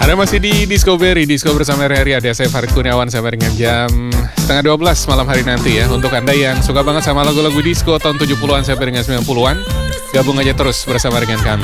Ada masih di Discovery, Disco bersama Riri, ada saya Farid Kurniawan sampai dengan jam setengah 12 malam hari nanti ya. Untuk Anda yang suka banget sama lagu-lagu disco tahun 70-an sampai dengan 90-an, gabung aja terus bersama dengan kami.